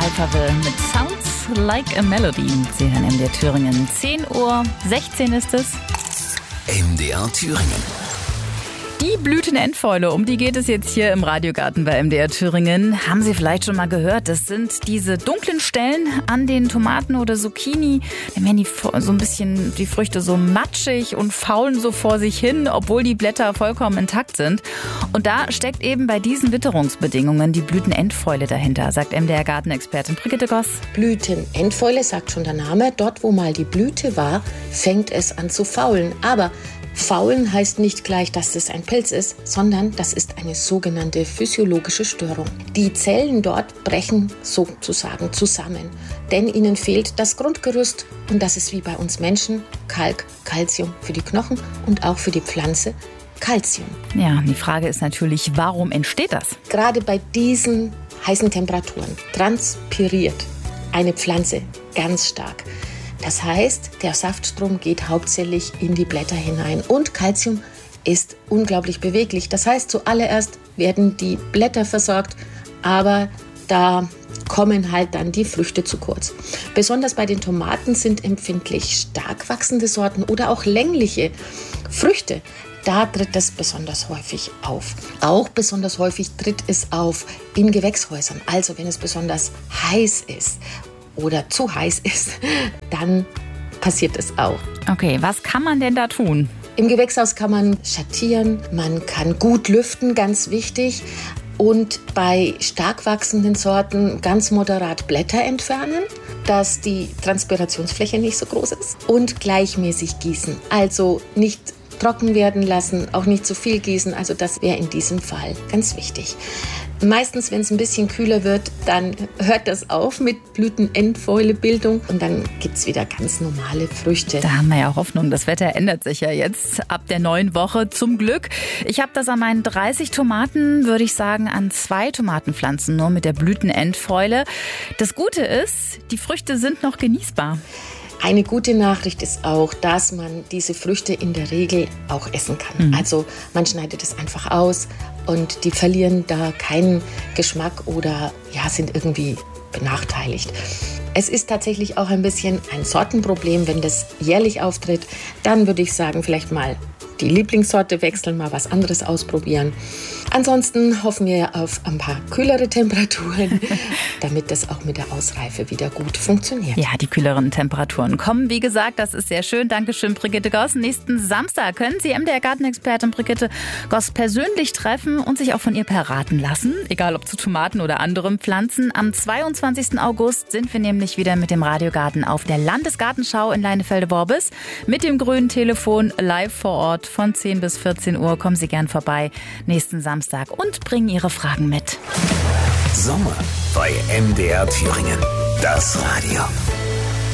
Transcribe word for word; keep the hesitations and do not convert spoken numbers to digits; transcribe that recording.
Alphaville mit Sounds Like a Melody. Sie hören M D R Thüringen. zehn Uhr sechzehn ist es. M D R Thüringen. Die Blütenendfäule, um die geht es jetzt hier im Radiogarten bei M D R Thüringen. Haben Sie vielleicht schon mal gehört? Das sind diese dunklen Stellen an den Tomaten oder Zucchini. Da werden die so ein bisschen, die Früchte so matschig und faulen so vor sich hin, obwohl die Blätter vollkommen intakt sind. Und da steckt eben bei diesen Witterungsbedingungen die Blütenendfäule dahinter, sagt M D R-Gartenexpertin Brigitte Goss. Blütenendfäule, sagt schon der Name. Dort, wo mal die Blüte war, fängt es an zu faulen. Aber Faulen heißt nicht gleich, dass es ein Pilz ist, sondern das ist eine sogenannte physiologische Störung. Die Zellen dort brechen sozusagen zusammen, denn ihnen fehlt das Grundgerüst und das ist wie bei uns Menschen Kalk, Calcium für die Knochen und auch für die Pflanze Calcium. Ja, die Frage ist natürlich, warum entsteht das? Gerade bei diesen heißen Temperaturen transpiriert eine Pflanze ganz stark. Das heißt, der Saftstrom geht hauptsächlich in die Blätter hinein und Calcium ist unglaublich beweglich. Das heißt, zuallererst werden die Blätter versorgt, aber da kommen halt dann die Früchte zu kurz. Besonders bei den Tomaten sind empfindlich stark wachsende Sorten oder auch längliche Früchte. Da tritt es besonders häufig auf. Auch besonders häufig tritt es auf in Gewächshäusern. Also wenn es besonders heiß ist oder zu heiß ist, dann passiert es auch. Okay, was kann man denn da tun? Im Gewächshaus kann man schattieren, man kann gut lüften, ganz wichtig. Und bei stark wachsenden Sorten ganz moderat Blätter entfernen, dass die Transpirationsfläche nicht so groß ist. Und gleichmäßig gießen, also nicht trocken werden lassen, auch nicht zu viel gießen. Also das wäre in diesem Fall ganz wichtig. Meistens, wenn es ein bisschen kühler wird, dann hört das auf mit Blütenendfäulebildung und dann gibt es wieder ganz normale Früchte. Da haben wir ja Hoffnung, das Wetter ändert sich ja jetzt ab der neuen Woche zum Glück. Ich habe das an meinen dreißig Tomaten, würde ich sagen, an zwei Tomatenpflanzen nur mit der Blütenendfäule. Das Gute ist, die Früchte sind noch genießbar. Eine gute Nachricht ist auch, dass man diese Früchte in der Regel auch essen kann. Mhm. Also man schneidet es einfach aus und die verlieren da keinen Geschmack oder ja, sind irgendwie benachteiligt. Es ist tatsächlich auch ein bisschen ein Sortenproblem, wenn das jährlich auftritt. Dann würde ich sagen, vielleicht mal die Lieblingssorte wechseln, mal was anderes ausprobieren. Ansonsten hoffen wir auf ein paar kühlere Temperaturen, damit das auch mit der Ausreife wieder gut funktioniert. Ja, die kühleren Temperaturen kommen. Wie gesagt, das ist sehr schön. Dankeschön, Brigitte Goss. Nächsten Samstag können Sie M D R-Gartenexpertin Brigitte Goss persönlich treffen und sich auch von ihr beraten lassen. Egal ob zu Tomaten oder anderen Pflanzen. Am zweiundzwanzigsten August sind wir nämlich wieder mit dem Radiogarten auf der Landesgartenschau in Leinefelde-Worbis. Mit dem grünen Telefon live vor Ort von zehn bis vierzehn Uhr. Kommen Sie gern vorbei nächsten Samstag und bringen Ihre Fragen mit. Sommer bei M D R Thüringen. Das Radio.